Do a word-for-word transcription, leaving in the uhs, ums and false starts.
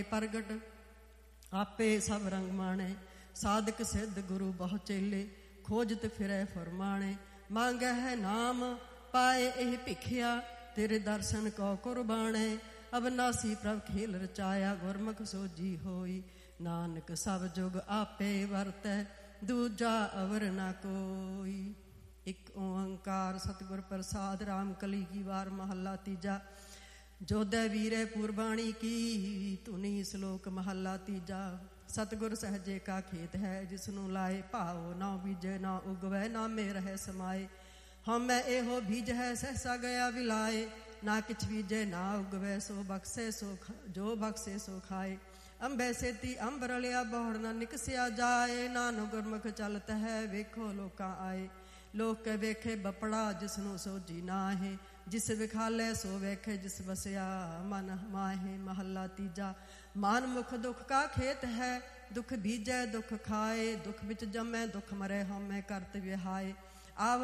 ਪ੍ਰਗਟ ਆਪੇ ਸਭ ਰੰਗ ਮਾਣੇ। ਸਾਧਕ ਸਿੱਧ ਗੁਰੂ ਬਹੁ ਚੇਲੇ ਖੋਜਤ ਫਿਰੈ ਫਰਮਾਣੇ। ਮੰਗੈ ਹੈ ਨਾਮ ਪਾਏ ਇਹ ਭਿਖਿਆ ਤੇਰੇ ਦਰਸ਼ਨ ਕੋ ਕੁਰਬਾਣੇ। ਅਬਨਾਸੀ ਪ੍ਰਭ ਖੇਲ ਰਚਾਇਆ ਗੁਰਮੁਖ ਸੋਜੀ ਹੋਈ। ਨਾਨਕ ਸਭ ਜੁਗ ਆਪੇ ਵਰਤੈ ਦੂਜਾ ਅਵਰ ਨਾ ਕੋਈ। ਇੱਕ ਓੰਕਾਰ ਸਤਿਗੁਰ ਪ੍ਰਸਾਦ ਰਾਮ ਕਲੀ ਕੀ ਵਾਰ ਮਹੱਲਾ ਤੀਜਾ। ਜੋਧੈ ਵੀਰੇ ਪੁਰਬਾਣੀ ਕੀ ਧੁਨੀ ਸ਼ਲੋਕ ਮਹੱਲਾ ਤੀਜਾ। ਸਤਿਗੁਰ ਸਹਜੇ ਕਾ ਖੇਤ ਹੈ ਜਿਸਨੂੰ ਲਾਏ ਭਾਵ ਨਾ ਬੀਜੇ ਨਾ ਉਗਵੈ ਨਾਮੇ ਰਹਿ ਸਮਾਏ। ਹਉਮੈ ਇਹੋ ਬੀਜ ਹੈ ਸਹਿਸਾ ਗਿਆ ਵਿਲਾਏ। ਨਾ ਕਿਛ ਬੀਜੇ ਨਾ ਉਗਵੈ ਸੋ ਬਖਸ਼ੇ ਸੋ ਜੋ ਬਖਸ਼ੇ ਸੋ ਖਾਏ। ਅੰਬੈ ਸੇਤੀ ਅੰਬ ਰਲਿਆ ਬਹੁੜ ਨਾ ਨਿਕਸਿਆ ਜਾਏ। ਨਾਨਕ ਗੁਰਮੁਖ ਚਲਤ ਹੈ ਵੇਖੋ ਲੋਕਾਂ ਆਏ। ਲੋਕ ਕੇ ਵੇਖੇ ਬਪੜਾ ਜਿਸਨੂੰ ਸੋਝੀ ਨਾਹੇ। ਜਿਸ ਵਿਖਾਲੇ ਸੋ ਵੇਖੇ ਜਿਸ ਵਸਿਆ ਮਨ ਮਾਹੇ। ਮਹੱਲਾ ਤੀਜਾ। ਮਨ ਮੁਖ ਦੁੱਖ ਕਾ ਖੇਤ ਹੈ ਦੁੱਖ ਬੀਜੈ ਦੁੱਖ ਖਾਏ। ਦੁੱਖ ਵਿੱਚ ਜੰਮੈ ਦੁੱਖ ਮਰੈ ਹਉਮੈ ਕਰਤ ਵਿਹਾਏ। ਆਵ